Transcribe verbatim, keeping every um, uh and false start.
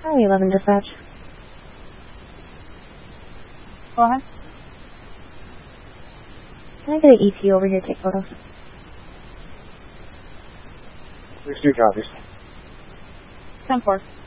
Highway eleven dispatch. Go ahead. Can I get an E T over here to take photos? six two copies. ten four.